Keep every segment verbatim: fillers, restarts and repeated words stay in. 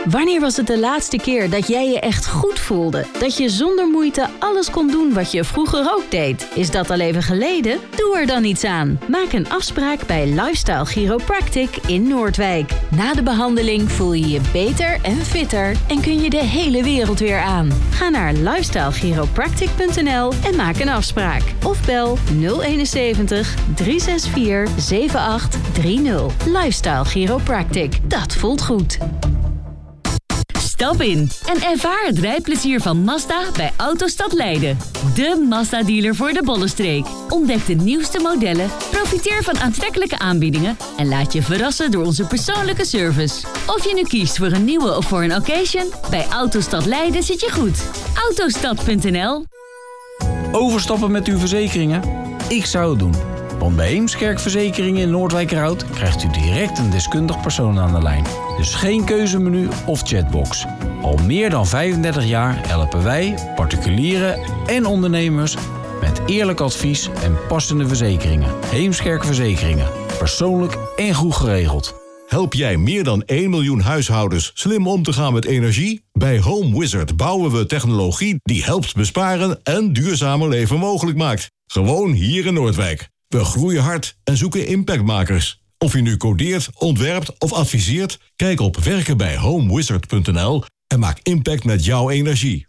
Wanneer was het de laatste keer dat jij je echt goed voelde? Dat je zonder moeite alles kon doen wat je vroeger ook deed? Is dat al even geleden? Doe er dan iets aan. Maak een afspraak bij Lifestyle Chiropractic in Noordwijk. Na de behandeling voel je je beter en fitter en kun je de hele wereld weer aan. Ga naar lifestyle chiropractic punt n l en maak een afspraak. Of bel nul eenenzeventig, drie zes vier, zeven acht drie nul. Lifestyle Chiropractic. Dat voelt goed. Stap in en ervaar het rijplezier van Mazda bij Autostad Leiden. De Mazda-dealer voor de Bollenstreek. Ontdek de nieuwste modellen, profiteer van aantrekkelijke aanbiedingen en laat je verrassen door onze persoonlijke service. Of je nu kiest voor een nieuwe of voor een occasion, bij Autostad Leiden zit je goed. autostad punt n l. Overstappen met uw verzekeringen? Ik zou het doen. Want bij Heemskerk Verzekeringen in Noordwijkerhout krijgt u direct een deskundig persoon aan de lijn. Dus geen keuzemenu of chatbox. Al meer dan vijfendertig jaar helpen wij, particulieren en ondernemers met eerlijk advies en passende verzekeringen. Heemskerk Verzekeringen. Persoonlijk en goed geregeld. Help jij meer dan één miljoen huishoudens slim om te gaan met energie? Bij Home Wizard bouwen we technologie die helpt besparen en duurzamer leven mogelijk maakt. Gewoon hier in Noordwijk. We groeien hard en zoeken impactmakers. Of je nu codeert, ontwerpt of adviseert, kijk op werken bij home wizard punt n l en maak impact met jouw energie.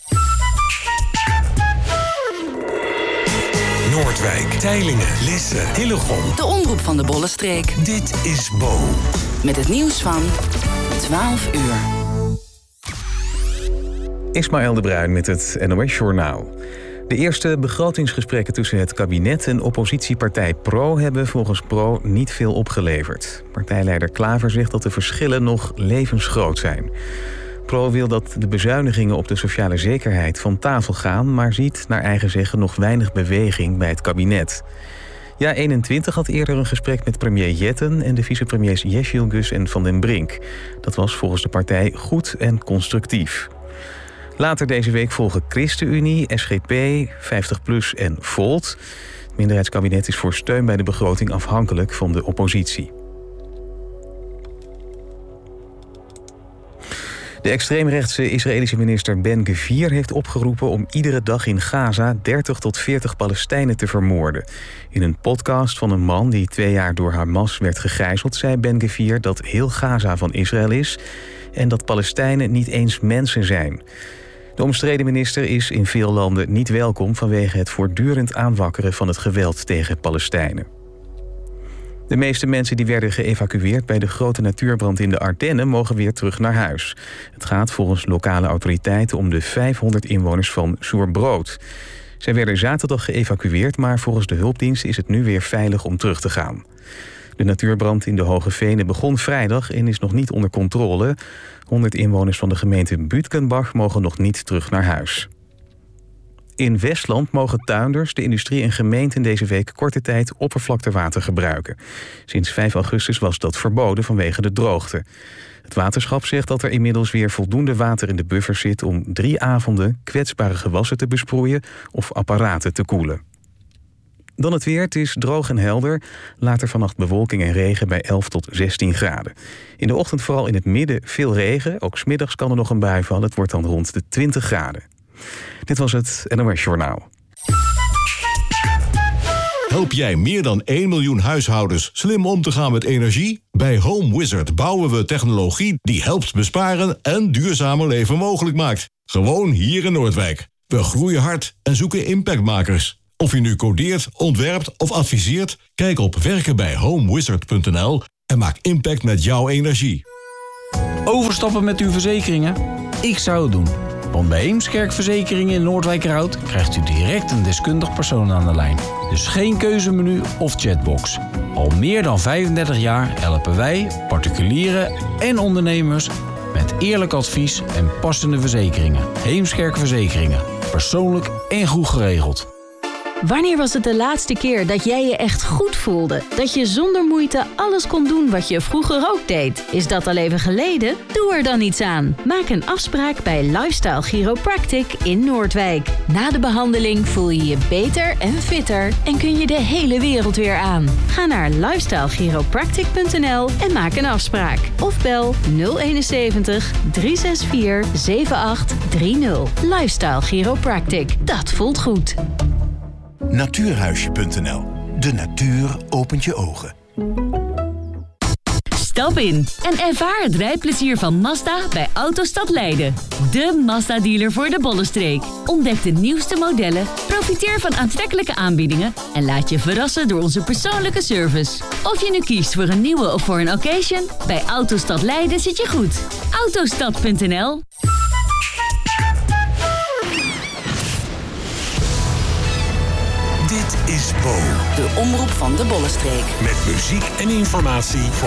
Noordwijk, Teylingen, Lisse, Hillegom. De omroep van de Bollenstreek. Dit is Bo. Met het nieuws van twaalf uur. Ismaël de Bruin met het N O S-journaal. De eerste begrotingsgesprekken tussen het kabinet en oppositiepartij Pro hebben volgens Pro niet veel opgeleverd. Partijleider Klaver zegt dat de verschillen nog levensgroot zijn. Pro wil dat de bezuinigingen op de sociale zekerheid van tafel gaan, maar ziet naar eigen zeggen nog weinig beweging bij het kabinet. Ja eenentwintig had eerder een gesprek met premier Jetten en de vicepremiers Jesjilgus en Van den Brink. Dat was volgens de partij goed en constructief. Later deze week volgen ChristenUnie, S G P, vijftig plus en Volt. Het minderheidskabinet is voor steun bij de begroting afhankelijk van de oppositie. De extreemrechtse Israëlische minister Ben Gvir heeft opgeroepen om iedere dag in Gaza dertig tot veertig Palestijnen te vermoorden. In een podcast van een man die twee jaar door Hamas werd gegijzeld, zei Ben Gvir dat heel Gaza van Israël is en dat Palestijnen niet eens mensen zijn. De omstreden minister is in veel landen niet welkom vanwege het voortdurend aanwakkeren van het geweld tegen Palestijnen. De meeste mensen die werden geëvacueerd bij de grote natuurbrand in de Ardennen mogen weer terug naar huis. Het gaat volgens lokale autoriteiten om de vijfhonderd inwoners van Soerbrood. Zij werden zaterdag geëvacueerd, maar volgens de hulpdienst is het nu weer veilig om terug te gaan. De natuurbrand in de Hoge Venen begon vrijdag en is nog niet onder controle. honderd inwoners van de gemeente Buutkenbach mogen nog niet terug naar huis. In Westland mogen tuinders, de industrie en gemeenten deze week korte tijd oppervlaktewater gebruiken. Sinds vijf augustus was dat verboden vanwege de droogte. Het waterschap zegt dat er inmiddels weer voldoende water in de buffer zit om drie avonden kwetsbare gewassen te besproeien of apparaten te koelen. Dan het weer, het is droog en helder. Later vannacht bewolking en regen bij elf tot zestien graden. In de ochtend vooral in het midden veel regen. Ook 's middags kan er nog een bui vallen. Het wordt dan rond de twintig graden. Dit was het N O S-journaal. Help jij meer dan één miljoen huishoudens slim om te gaan met energie? Bij Home Wizard bouwen we technologie die helpt besparen en duurzamer leven mogelijk maakt. Gewoon hier in Noordwijk. We groeien hard en zoeken impactmakers. Of je nu codeert, ontwerpt of adviseert, kijk op werken bij home wizard punt n l en maak impact met jouw energie. Overstappen met uw verzekeringen? Ik zou het doen. Want bij Heemskerk Verzekeringen in Noordwijkerhout krijgt u direct een deskundig persoon aan de lijn. Dus geen keuzemenu of chatbox. Al meer dan vijfendertig jaar helpen wij, particulieren en ondernemers met eerlijk advies en passende verzekeringen. Heemskerk Verzekeringen. Persoonlijk en goed geregeld. Wanneer was het de laatste keer dat jij je echt goed voelde? Dat je zonder moeite alles kon doen wat je vroeger ook deed? Is dat al even geleden? Doe er dan iets aan. Maak een afspraak bij Lifestyle Chiropractic in Noordwijk. Na de behandeling voel je je beter en fitter en kun je de hele wereld weer aan. Ga naar lifestyle chiropractic punt n l en maak een afspraak. Of bel nul eenenzeventig, drie zes vier, zeven acht drie nul. Lifestyle Chiropractic. Dat voelt goed. Natuurhuisje punt n l. De natuur opent je ogen. Stap in en ervaar het rijplezier van Mazda bij Autostad Leiden. De Mazda-dealer voor de Bollenstreek. Ontdek de nieuwste modellen, profiteer van aantrekkelijke aanbiedingen en laat je verrassen door onze persoonlijke service. Of je nu kiest voor een nieuwe of voor een occasion, bij Autostad Leiden zit je goed. Autostad punt n l. Dit is Bo. De omroep van de Bollenstreek. Met muziek en informatie voor